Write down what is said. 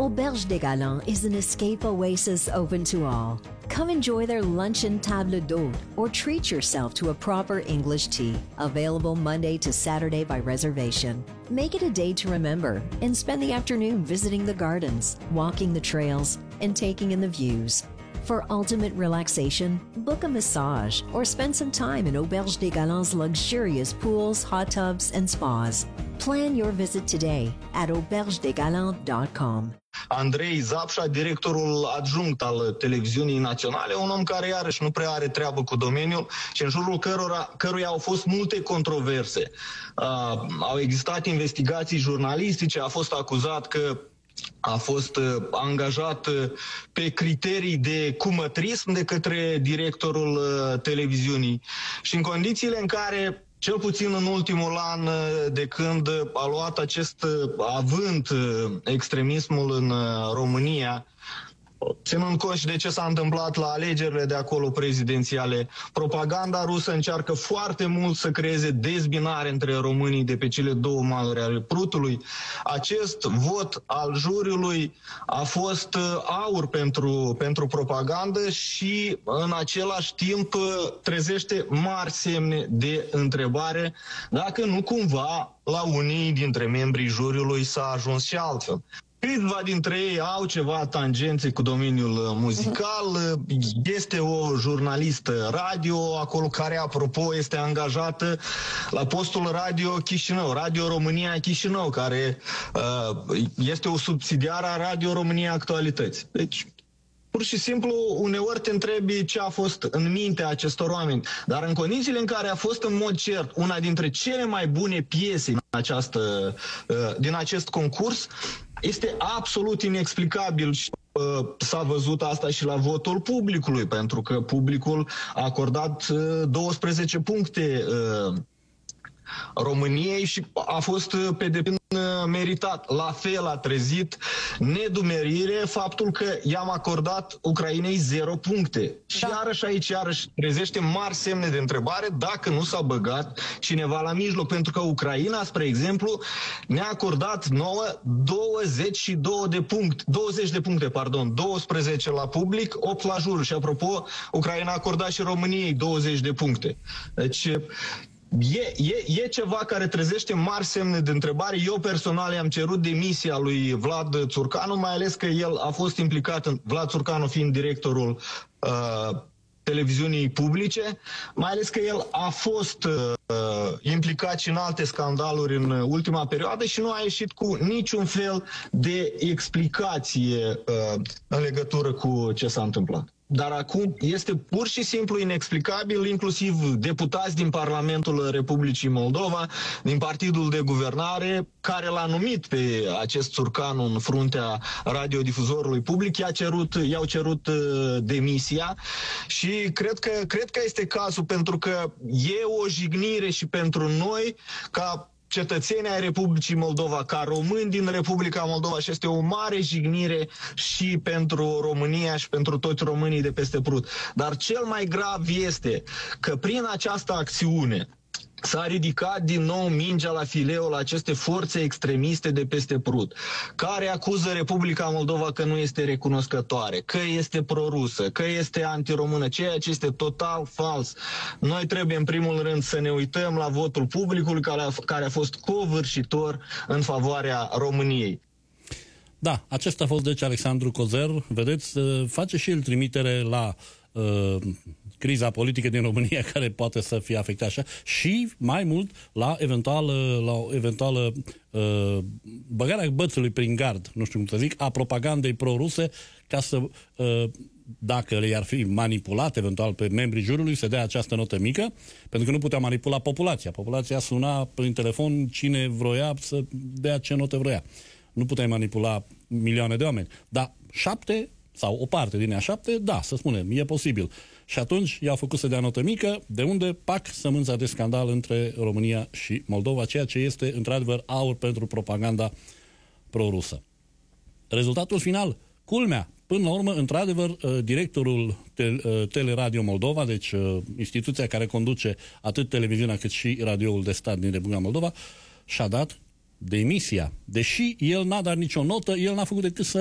Auberge des Galants is an escape oasis open to all. Come enjoy their luncheon table d'hôte or treat yourself to a proper English tea, available Monday to Saturday by reservation. Make it a day to remember and spend the afternoon visiting the gardens, walking the trails, and taking in the views. For ultimate relaxation, book a massage or spend some time in Auberge des Galants' luxurious pools, hot tubs, and spas. Plan your visit today at aubergedesgalants.com. Andrei Zapșa, directorul adjunct al televiziunii naționale, un om care iarăși nu prea are treabă cu domeniul și în jurul căruia au fost multe controverse. Au existat investigații jurnalistice, a fost acuzat că a fost angajat pe criterii de cumătrism de către directorul televiziunii. Și în condițiile în care, cel puțin în ultimul an de când a luat acest avânt extremismul în România, ținând cont și de ce s-a întâmplat la alegerile de acolo prezidențiale, propaganda rusă încearcă foarte mult să creeze dezbinare între românii de pe cele două maluri ale Prutului. Acest vot al juriului a fost aur pentru propagandă și în același timp trezește mari semne de întrebare dacă nu cumva la unii dintre membrii juriului s-a ajuns și altfel. Câțiva dintre ei au ceva tangențe cu domeniul muzical. Este o jurnalistă radio acolo care, apropo, este angajată la postul Radio Chișinău, Radio România Chișinău, care este o subsidiară a Radio România Actualități. Deci, pur și simplu, uneori te întrebi ce a fost în mintea acestor oameni. Dar în condițiile în care a fost în mod cert una dintre cele mai bune piese din acest concurs, este absolut inexplicabil și s-a văzut asta și la votul publicului, pentru că publicul a acordat 12 puncte României și a fost pe deplin meritat. La fel a trezit nedumerire faptul că i-am acordat Ucrainei 0 puncte. Și iarăși trezește mari semne de întrebare dacă nu s-a băgat cineva la mijloc, pentru că Ucraina, spre exemplu, ne-a acordat nouă 20 de puncte, 12 la public, 8 la jur. Și apropo, Ucraina a acordat și României 20 de puncte. Deci E ceva care trezește mari semne de întrebare. Eu personal i-am cerut demisia lui Vlad Țurcanu, mai ales că el a fost implicat, Vlad Țurcanu fiind directorul televiziunii publice, mai ales că el a fost implicat și în alte scandaluri în ultima perioadă și nu a ieșit cu niciun fel de explicație în legătură cu ce s-a întâmplat. Dar acum este pur și simplu inexplicabil, inclusiv deputați din Parlamentul Republicii Moldova, din partidul de guvernare, care l-a numit pe acest Țurcanu în fruntea radiodifuzorului public, i-au cerut demisia și cred că este cazul, pentru că e o jignire și pentru noi, ca cetățenii ai Republicii Moldova, ca români din Republica Moldova, și este o mare jignire și pentru România și pentru toți românii de peste Prut. Dar cel mai grav este că prin această acțiune s-a ridicat din nou mingea la fileu la aceste forțe extremiste de peste Prut, care acuză Republica Moldova că nu este recunoscătoare, că este prorusă, că este antiromână, ceea ce este total fals. Noi trebuie în primul rând să ne uităm la votul publicului care a fost covârșitor în favoarea României. Da, acesta a fost deci Alexandru Cozer. Vedeți, face și el trimitere la criza politică din România care poate să fie afectată așa și mai mult la eventuală băgarea bățului prin gard, nu știu cum să zic, a propagandei pro-ruse, ca să dacă le-ar fi manipulat eventual pe membrii jurului, să dea această notă mică, pentru că nu putea manipula populația. Populația suna prin telefon cine vroia să dea ce notă vroia. Nu puteai manipula milioane de oameni. Dar 7 sau o parte din ea 7, da, să spunem, e posibil. Și atunci i-au făcut să dea notă mică, de unde, pac, sămânța de scandal între România și Moldova, ceea ce este, într-adevăr, aur pentru propaganda pro-rusă. Rezultatul final, culmea, până la urmă, într-adevăr, directorul Teleradio Moldova, deci instituția care conduce atât televiziunea cât și radioul de stat din Republica Moldova, și-a dat demisia. Deși el n-a dat nicio notă, el n-a făcut decât să